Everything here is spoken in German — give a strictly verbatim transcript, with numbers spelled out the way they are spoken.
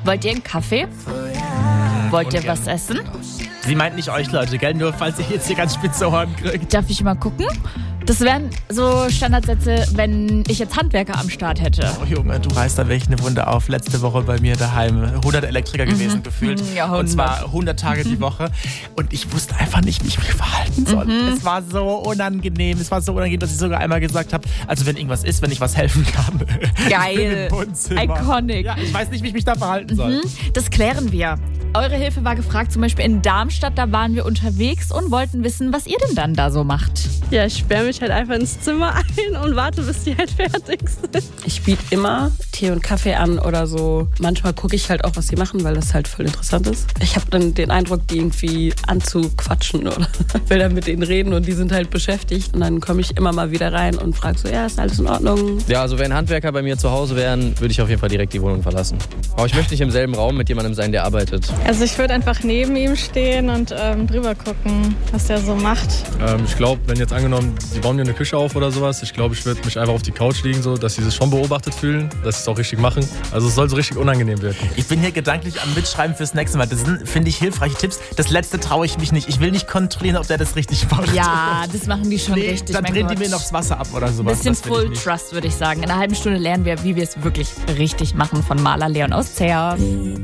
Wollt ihr einen Kaffee? Wollt ihr was essen? Sie meint nicht euch, Leute, gell? Nur falls ihr jetzt hier ganz spitze Ohren kriegt. Darf ich mal gucken? Das wären so Standardsätze, wenn ich jetzt Handwerker am Start hätte. Oh Junge, du reißt da wirklich eine Wunde auf. Letzte Woche bei mir daheim hundert Elektriker gewesen, mhm. gefühlt. Ja, hundert. Und zwar hundert Tage mhm. die Woche. Und ich wusste einfach nicht, wie ich mich verhalten soll. Mhm. Es war so unangenehm. Es war so unangenehm, dass ich sogar einmal gesagt habe, also wenn irgendwas ist, wenn ich was helfen kann. Geil. Iconic. Ja, ich weiß nicht, wie ich mich da verhalten soll. Mhm. Das klären wir. Eure Hilfe war gefragt, zum Beispiel in Darmstadt, da waren wir unterwegs und wollten wissen, was ihr denn dann da so macht. Ja, ich sperre mich halt einfach ins Zimmer ein und warte, bis die halt fertig sind. Ich biete immer Tee und Kaffee an oder so. Manchmal gucke ich halt auch, was sie machen, weil das halt voll interessant ist. Ich habe dann den Eindruck, die irgendwie anzuquatschen oder will dann mit denen reden und die sind halt beschäftigt. Und dann komme ich immer mal wieder rein und frage so, ja, ist alles in Ordnung? Ja, also wenn Handwerker bei mir zu Hause wären, würde ich auf jeden Fall direkt die Wohnung verlassen. Aber ich möchte nicht im selben Raum mit jemandem sein, der arbeitet. Also ich würde einfach neben ihm stehen und ähm, drüber gucken, was der so macht. Ähm, ich glaube, wenn jetzt angenommen, die bauen mir eine Küche auf oder sowas, ich glaube, ich würde mich einfach auf die Couch legen, so, dass sie sich schon beobachtet fühlen, dass sie es auch richtig machen. Also es soll so richtig unangenehm wirken. Ich bin hier gedanklich am Mitschreiben fürs nächste Mal. Das sind, finde ich, hilfreiche Tipps. Das letzte traue ich mich nicht. Ich will nicht kontrollieren, ob der das richtig macht. Ja, das machen die schon nee, richtig. Dann drehen Gott. die mir noch das Wasser ab oder sowas. Bisschen Full Trust, würde ich sagen. In einer halben Stunde lernen wir, wie wir es wirklich richtig machen von Maler Leon aus Zehr.